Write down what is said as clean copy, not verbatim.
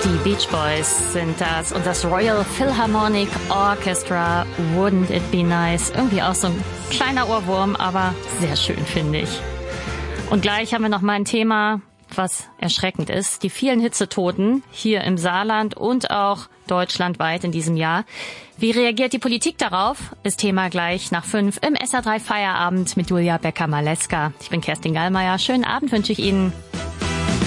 Die Beach Boys sind das und das Royal Philharmonic Orchestra, Wouldn't It Be Nice? Irgendwie auch so ein kleiner Ohrwurm, aber sehr schön, finde ich. Und gleich haben wir noch mal ein Thema, was erschreckend ist. Die vielen Hitzetoten hier im Saarland und auch deutschlandweit in diesem Jahr. Wie reagiert die Politik darauf? Ist Thema gleich nach 5 im SR3 Feierabend mit Julia Becker-Maleska. Ich bin Kerstin Gallmeier. Schönen Abend wünsche ich Ihnen.